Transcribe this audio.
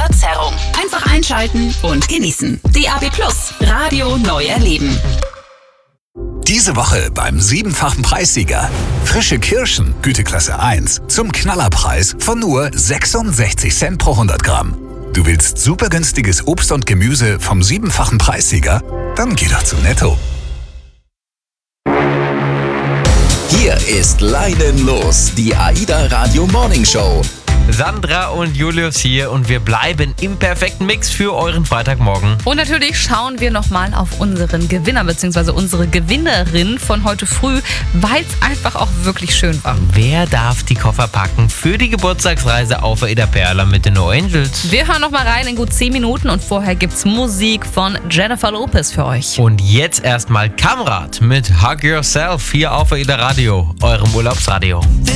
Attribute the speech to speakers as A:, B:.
A: Verzerrung. Einfach einschalten und genießen. DAB+ Radio neu erleben.
B: Diese Woche beim 7-fachen Preissieger. Frische Kirschen, Güteklasse 1, zum Knallerpreis von nur 66 Cent pro 100 Gramm. Du willst super günstiges Obst und Gemüse vom 7-fachen Preissieger? Dann geh doch zu Netto.
C: Hier ist Leiden los, die AIDA Radio Morning Show.
D: Sandra und Julius hier und wir bleiben im perfekten Mix für euren Freitagmorgen.
E: Und natürlich schauen wir nochmal auf unseren Gewinner bzw. unsere Gewinnerin von heute früh, weil es einfach auch wirklich schön war.
D: Wer darf die Koffer packen für die Geburtstagsreise auf AIDA Perla mit den No Angels?
E: Wir hören nochmal rein in gut 10 Minuten und vorher gibt's Musik von Jennifer Lopez für euch.
D: Und jetzt erstmal Kamrat mit Hug Yourself hier auf AIDA Radio, eurem Urlaubsradio.